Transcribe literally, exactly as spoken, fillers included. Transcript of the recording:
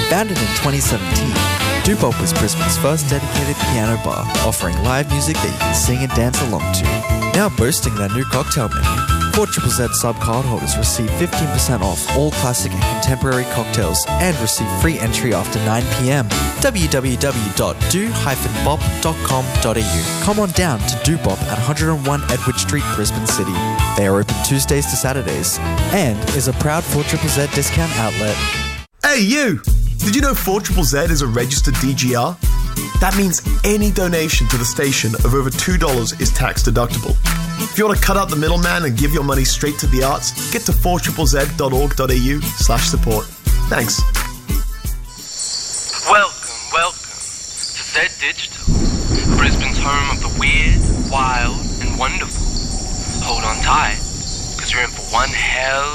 Founded in twenty seventeen, Dupop was Brisbane's first dedicated piano bar, offering live music that you can sing and dance along to. Now boasting their new cocktail menu, four Z Z Sub cardholders receive fifteen percent off all classic and contemporary cocktails and receive free entry after nine p.m. w w w dot do dash bop dot com dot a u. Come on down to Dupop at one oh one Edward Street, Brisbane City. They are open Tuesdays to Saturdays and is a proud four Z Z discount outlet. Hey you! Did you know four Z Z is a registered D G R? That means any donation to the station of over two dollars is tax deductible. If you want to cut out the middleman and give your money straight to the arts, get to four z z dot org dot a u slash support. Thanks. Welcome, welcome to Z Digital, Brisbane's home of the weird, wild, and wonderful. Hold on tight, because you're in for one hell